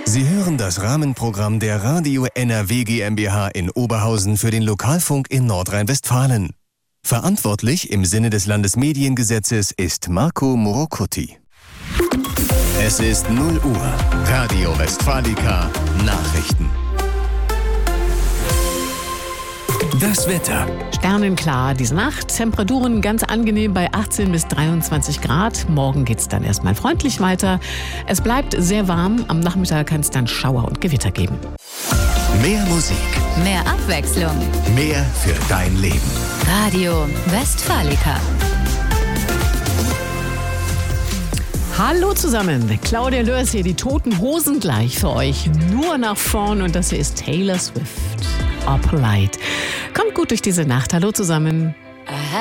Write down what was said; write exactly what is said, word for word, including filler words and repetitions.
Sie hören das Rahmenprogramm der Radio N R W GmbH in Oberhausen für den Lokalfunk in Nordrhein-Westfalen. Verantwortlich im Sinne des Landesmediengesetzes ist Marco Morocuti. Es ist null Uhr. Radio Westfalica Nachrichten. Das Wetter. Sternenklar diese Nacht. Temperaturen ganz angenehm bei achtzehn bis dreiundzwanzig Grad. Morgen geht es dann erstmal freundlich weiter. Es bleibt sehr warm. Am Nachmittag kann es dann Schauer und Gewitter geben. Mehr Musik. Mehr Abwechslung. Mehr für dein Leben. Radio Westfalica. Hallo zusammen. Claudia Lörs hier, die Toten Hosen gleich für euch. Nur nach vorn und das hier ist Taylor Swift. Opalite. Kommt gut durch diese Nacht. Hallo zusammen.